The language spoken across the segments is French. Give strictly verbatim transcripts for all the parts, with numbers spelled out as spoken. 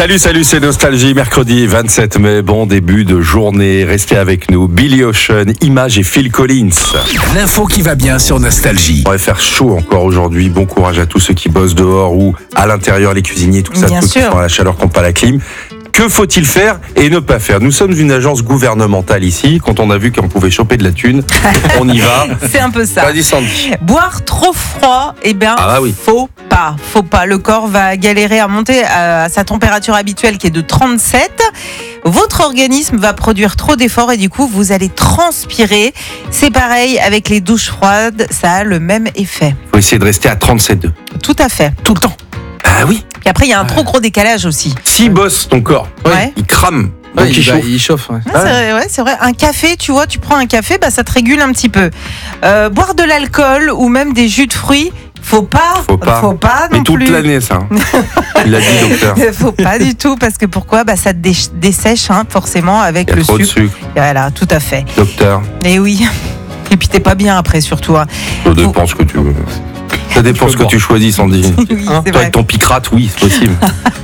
Salut, salut, c'est Nostalgie, mercredi vingt-sept mai, bon début de journée, restez avec nous. Billy Ocean, Image et Phil Collins. L'info qui va bien sur Nostalgie. On va faire chaud encore aujourd'hui, bon courage à tous ceux qui bossent dehors ou à l'intérieur, les cuisiniers, tout ça, Bien tous sûr. qui sont à la chaleur, qui n'ont pas la clim. Que faut-il faire et ne pas faire? Nous sommes une agence gouvernementale ici, quand on a vu qu'on pouvait choper de la thune, on y va. C'est un peu ça. Vas-y Sandy. Boire trop froid, eh bien, Ah bah oui. faut pas, faut pas. Le corps va galérer à monter à sa température habituelle qui est de trente-sept. Votre organisme va produire trop d'efforts et du coup, vous allez transpirer. C'est pareil avec les douches froides, ça a le même effet. Faut essayer de rester à trente-sept degrés. Tout à fait. Tout le temps. Ah oui. Puis après, il y a un trop gros décalage aussi. S'il bosse ton corps, Ouais. il crame, donc Ouais, il il, va- chauffe. il chauffe. Ouais. Ah, c'est vrai, ouais, c'est vrai. Un café, tu vois, tu prends un café, bah, ça te régule un petit peu. Euh, boire de l'alcool ou même des jus de fruits, faut pas. Faut pas. Faut pas non Mais toute plus. l'année ça. Il a dit docteur. Faut pas du tout, parce que pourquoi bah, ça te dé- dessèche hein, forcément avec Il y a le trop de sucre. sucre, Voilà, tout à fait. docteur. Et oui. Et puis t'es pas bien après surtout. Hein. Ça dépend ce que tu veux. Ça dépend ce que tu choisis, Sandy. Oui, Hein, c'est Toi, vrai. avec ton picrate, oui, c'est possible.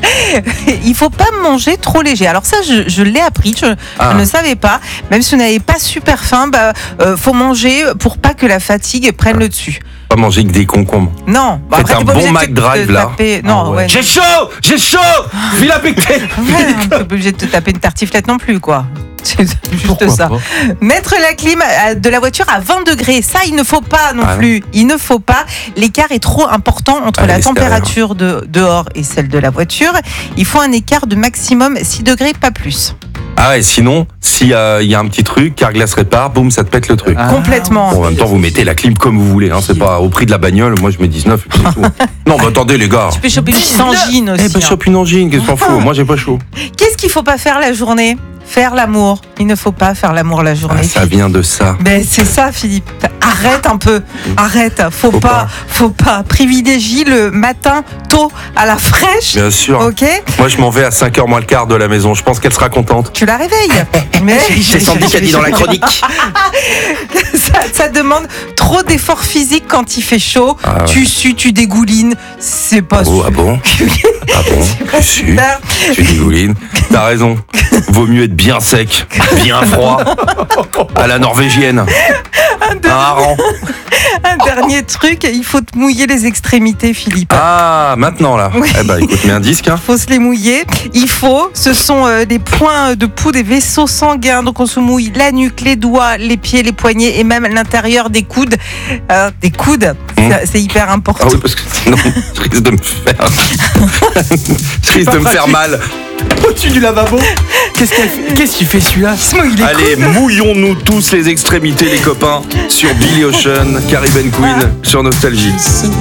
Il faut pas manger trop léger. Alors ça, je, je l'ai appris, je, Ah. je ne savais pas. Même si vous n'avez pas super faim, bah, euh, faut manger pour pas que la fatigue prenne le dessus. Pas manger que des concombres. Non. Bah, Faites après, un t'es pas bon obligé de te- McDrive, te là. taper- Non, Ah ouais. ouais. J'ai chaud J'ai chaud Ville affectée Ouais, t'es pas obligé de te taper une tartiflette non plus, quoi. C'est juste Pourquoi ça. pas Mettre la clim à- de la voiture à vingt degrés, ça il ne faut pas non Ah non. plus. Il ne faut pas. L'écart est trop important entre À la l'extérieur. température de dehors et celle de la voiture. Il faut un écart de maximum six degrés, pas plus. Ah ouais, sinon, s'il y a, il y a un petit truc, Carglass répare, boum, ça te pète le truc. Ah. Complètement. Bon, en même temps, vous mettez la clim comme vous voulez, hein, c'est pas au prix de la bagnole, moi je mets dix-neuf et puis c'est tout. Non, mais attendez les gars. Tu peux choper une petite angine aussi. Eh ben, hein. chope une angine, qu'est-ce qu'on fout? Moi j'ai pas chaud. Qu'est-ce qu'il faut pas faire la journée? Faire l'amour. Il ne faut pas faire l'amour la journée. Ah, ça vient de ça. Ben c'est ça, Philippe. Arrête un peu. Arrête. Faut, Faut pas, pas. Faut pas. Privilégie le matin tôt à la fraîche. Bien sûr. Ok. Moi je m'en vais à cinq heures moins le quart de la maison, je pense qu'elle sera contente. Tu la réveilles. Mais C'est Sandy qui a dit dans la chronique. ça, ça demande trop d'efforts physiques quand il fait chaud. Ah ouais. Tu sues, tu dégoulines. C'est pas Oh, ah super. bon Ah bon pas Tu sues, super. tu dégoulines. T'as raison. Vaut mieux être bien sec, bien froid, à la norvégienne. Un hareng. Un dernier truc, il faut te mouiller les extrémités, Philippe. Ah, maintenant là. Oui. Eh ben écoute, mets un disque. Hein. Il faut se les mouiller. Il faut, ce sont euh, des points de pouls, des vaisseaux sanguins. Donc on se mouille la nuque, les doigts, les pieds, les poignets et même l'intérieur des coudes. Euh, des coudes, Mmh. c'est- c'est hyper important. Ah oui, parce que sinon, je risque de me faire. je risque de me faire mal. Au-dessus du lavabo. Qu'est-ce qu'il fait Qu'est-ce qu'il fait celui-là Se mouille les Allez, coudes. mouillons-nous tous les extrémités, les copains, sur Billy Ocean, Caribbean Queen, sur Nostalgie.